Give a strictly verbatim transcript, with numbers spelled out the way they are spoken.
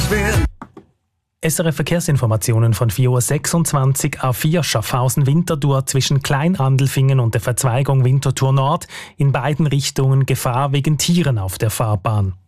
schwer. S R F-Verkehrsinformationen von vier Uhr sechsundzwanzig, A vier Schaffhausen-Winterthur zwischen Kleinandelfingen und der Verzweigung Winterthur Nord. In beiden Richtungen Gefahr wegen Tieren auf der Fahrbahn.